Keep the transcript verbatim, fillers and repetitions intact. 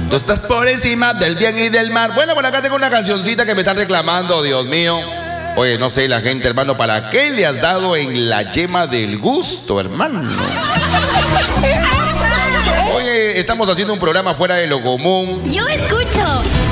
Tú estás por encima del bien y del mal. Bueno, por acá tengo una cancioncita que me están reclamando, Dios mío. Oye, no sé, la gente, hermano, ¿para qué le has dado en la yema del gusto, hermano? Oye, estamos haciendo un programa fuera de lo común. Yo escucho.